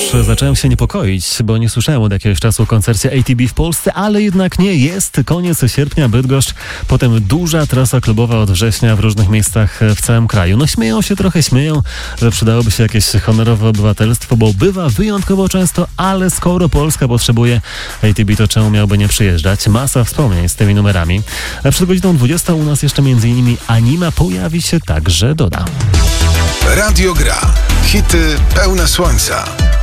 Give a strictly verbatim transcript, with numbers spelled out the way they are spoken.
zacząłem się niepokoić, bo nie słyszałem od jakiegoś czasu o koncercie A T B w Polsce, ale jednak nie jest. Koniec sierpnia Bydgoszcz, potem duża trasa klubowa od września w różnych miejscach w całym kraju. No śmieją się, trochę śmieją, że przydałoby się jakieś honorowe obywatelstwo, bo bywa wyjątkowo często, ale skoro Polska potrzebuje A T B, to czemu miałby nie przyjeżdżać? Masa wspomnień z tymi numerami. A przed godziną dwudziestą u nas jeszcze między innymi Anima, pojawi się także Doda. Radio Gra. Hity pełne słońca.